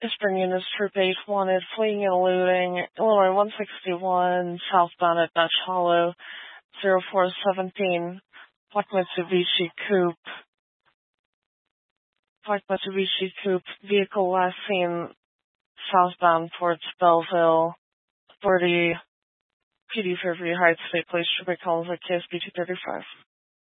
Spring Units Troop 8 wanted, fleeing and eluding, Illinois 161, southbound at Dutch Hollow, 0417, Black Mitsubishi Coupe, vehicle last seen southbound towards Belleville, 40 PD Fairview Heights, State Police, Troop 8 calls at KSB 235.